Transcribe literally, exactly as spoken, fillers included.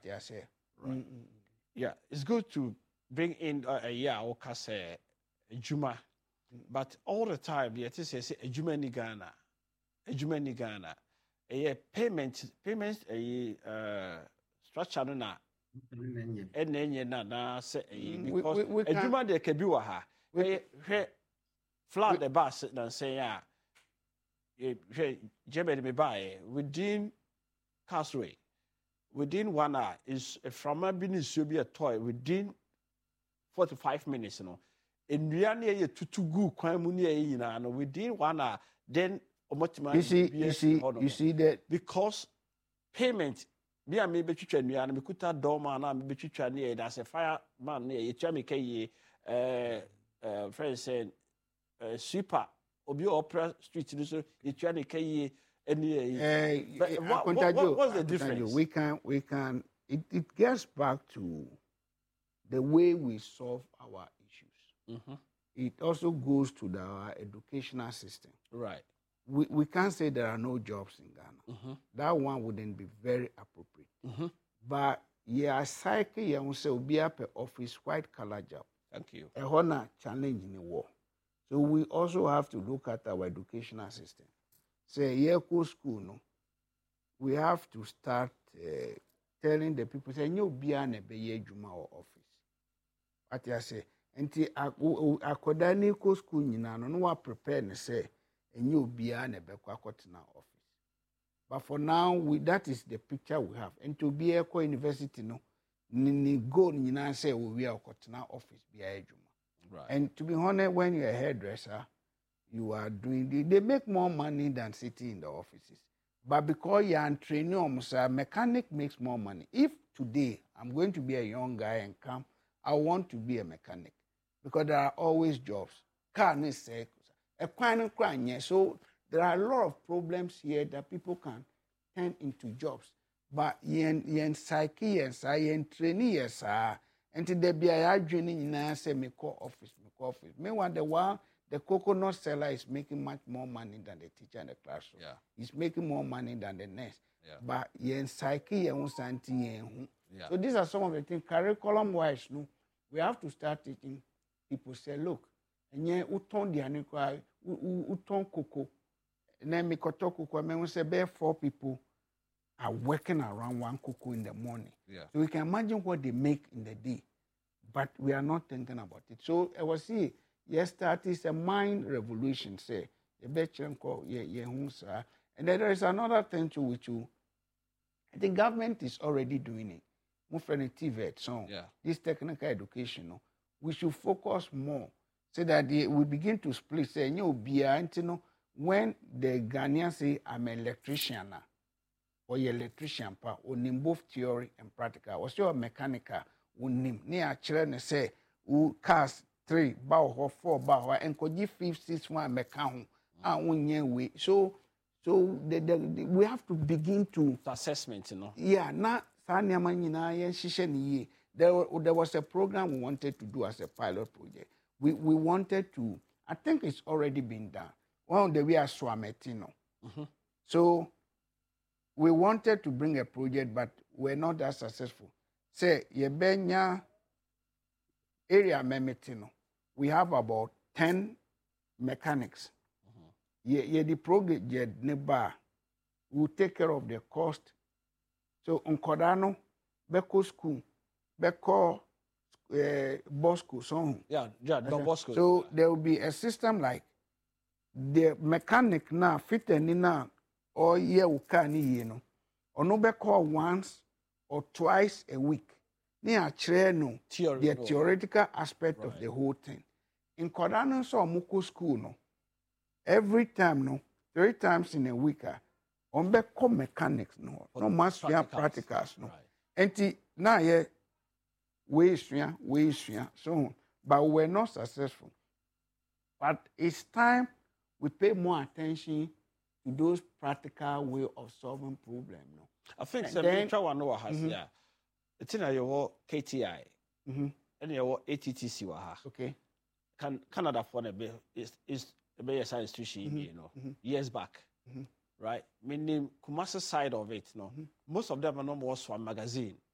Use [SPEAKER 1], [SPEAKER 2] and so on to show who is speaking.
[SPEAKER 1] What you say?
[SPEAKER 2] Right. Mm-hmm. Yeah, it's good to bring in uh, a year or say a Juma, but all the time, you say a Juma ni Ghana, a Juma ni Ghana, a payment, payments, a uh, structure na, and then na na say because a Juma de Kebiwaha, we flat the bus and say, yeah, Jebedi me buy within Castaway. Within one hour is from a business will be a toy within forty-five minutes, you know. In Riani to to go Quamunia and within one hour, then
[SPEAKER 1] you see, you see, you see that
[SPEAKER 2] because payment me and me between and me could doma and I'm between near that's a fireman near a chamike uh uh friend saying uh super obi opera street so you try to Any,
[SPEAKER 1] uh,
[SPEAKER 2] what, what, what, what's the difference?
[SPEAKER 1] We can, we can. It, it gets back to the way we solve our issues. Mm-hmm. It also goes to the, our educational system.
[SPEAKER 2] Right.
[SPEAKER 1] We we can't say there are no jobs in Ghana. Mm-hmm. That one wouldn't be very appropriate. Mm-hmm. But yeah, cycle yeah, we say be up office white collar job.
[SPEAKER 2] Thank you.
[SPEAKER 1] A honor challenge in the war. So we also have to look at our educational system. Say, yeah, go school, no. We have to start uh, telling the people, say, you be an ebeye juma or office. What I say, enti akodani go school, you know, no one prepare and say, and you be an ebekwa kotina office. But for now, we that is the picture we have. And to be a university, no, ni go you know say we are kotina office be a juma. Right. And to be honest, when you're a hairdresser. You are doing, they make more money than sitting in the offices. But because you're a trainee, a mechanic makes more money. If today I'm going to be a young guy and come, I want to be a mechanic because there are always jobs. Car is sick, a crime, crime. So there are a lot of problems here that people can turn into jobs. But yen yen psyche and yen trainee yes, and to be a journey in a say call office, me call office. Me wonder why. The coconut seller is making much more money than the teacher in the classroom. Yeah. He's making more money than the nurse. Yeah. But yen psyche yen something. So these are some of the things curriculum wise. No, we have to start teaching people. Say, look, and yen uton dianiko uton cocoa. And then me koto cocoa. Me we say, bare four people are working around one cocoa in the morning. Yeah. So we can imagine what they make in the day, but we are not thinking about it. So I was see. Yes, that is a mind revolution, say. And then there is another thing to which you, the government is already doing it. Move for T V E T, so yeah. This technical education, no, we should focus more so that they, we begin to split. Say, you know, when the Ghanaians say, I'm an electrician, or you're electrician, or in both theory and practical, or so mechanical, or near children say, who cast. Three, bow four, bow, and could give fifth, six, one, account, and one year we. So, so the, the, the, we have to begin to.
[SPEAKER 2] The assessment, you know.
[SPEAKER 1] Yeah, not there, there was a program we wanted to do as a pilot project. We, we wanted to, I think it's already been done. One of the we are Swametino. Mm-hmm. So, we wanted to bring a project, but we're not that successful. Say, Yebenya. Area memetino, we have about ten mechanics. Mm-hmm. Ye, ye the project ye neba will take care of the cost. So on Kodano, Beko school, Beko uh, Bosco, so
[SPEAKER 2] yeah, yeah, Don Bosco.
[SPEAKER 1] So there will be a system like the mechanic now fit and now or ye ukani you know, or no Beko once or twice a week. Near no
[SPEAKER 2] Theory,
[SPEAKER 1] the theoretical aspect right. Of the whole thing. In Kodano, so Muko school, no, every time, no, three times in a week, on beko mechanics, no, no master practicals, practicals no. Right. And now, yeah, we swing, we swing, so on. But we're not successful. But it's time we pay more attention to those practical way of solving problems, no.
[SPEAKER 2] I think so. Then, one has, mm-hmm. Yeah. It's in your K T I, mm-hmm. And your A T T C waha.
[SPEAKER 1] Okay.
[SPEAKER 2] Can Canada for a bit is is a better science institution, mm-hmm. You know, mm-hmm. Years back, mm-hmm. Right? Meaning Kumasi side of it, no. Mm-hmm. Most of them are no more Swan magazine.